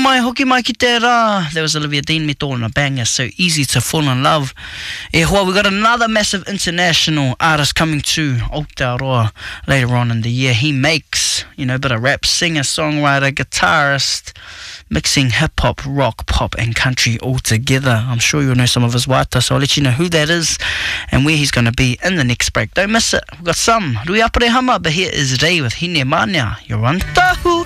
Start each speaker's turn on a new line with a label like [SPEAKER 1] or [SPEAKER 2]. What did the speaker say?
[SPEAKER 1] mai hoki mai ki te rā. There was Olivia Dean me tōna banger, So Easy to Fall in Love. E hoa, we got another massive international artist coming to Aotearoa later on in the year. He makes, you know, a bit of rap, singer, songwriter, guitarist, mixing hip-hop, rock, pop and country all together. I'm sure you'll know some of his wata, so I'll let you know who that is and where he's going to be in the next break. Don't miss it. We've got some Rui Apare Hama, but here is Ray with Hine Mania. You're on Tahu.